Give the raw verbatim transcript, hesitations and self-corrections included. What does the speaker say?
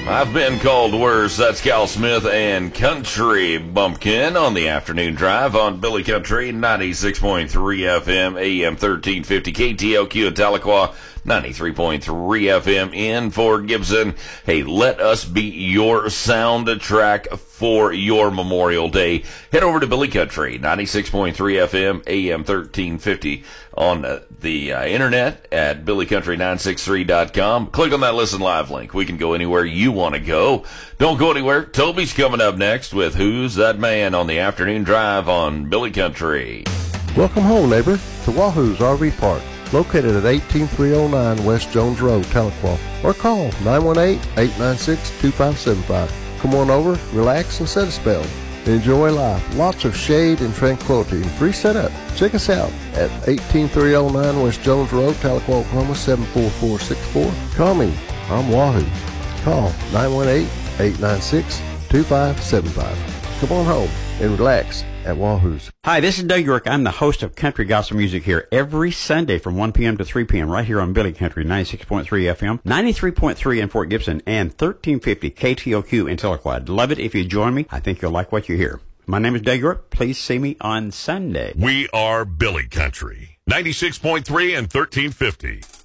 I've been called worse. That's Cal Smith and Country Bumpkin on the afternoon drive on Billy Country, ninety-six point three F M, A M thirteen fifty, K T L Q in Tahlequah, ninety-three point three F M in Fort Gibson. Hey, let us be your soundtrack for your Memorial Day. Head over to Billy Country, ninety-six point three F M, A M thirteen fifty on uh, the uh, internet at billy country nine six three dot com. Click on that Listen Live link. We can go anywhere you want to go. Don't go anywhere. Toby's coming up next with Who's That Man on the afternoon drive on Billy Country. Welcome home, neighbor, to Wahoo's R V Park, located at eighteen three oh nine West Jones Road, Tahlequah, or call nine one eight, eight nine six, two five seven five. Come on over, relax, and set a spell. Enjoy life. Lots of shade and tranquility and free setup. Check us out at eighteen three oh nine West Jones Road, Tahlequah, Oklahoma, seven four four six four. Call me. I'm Wahoo. Call nine one eight, eight nine six, two five seven five. Come on home and relax at Wahoo's. Hi, this is Doug York. I'm the host of Country Gospel Music here every Sunday from one p.m. to three p.m. right here on Billy Country, ninety-six point three F M, ninety-three point three in Fort Gibson, and thirteen fifty K T L Q in Tahlequah. I'd love it if you join me. I think you'll like what you hear. My name is Doug York. Please see me on Sunday. We are Billy Country, ninety-six point three and thirteen fifty.